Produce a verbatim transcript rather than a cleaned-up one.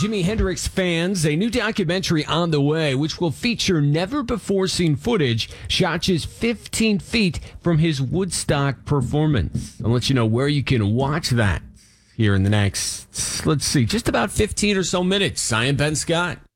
Jimi Hendrix fans, a new documentary on the way, which will feature never-before-seen footage shot just fifteen feet from his Woodstock performance. I'll let you know where you can watch that here in the next, let's see, just about fifteen or so minutes. I am Ben Scott.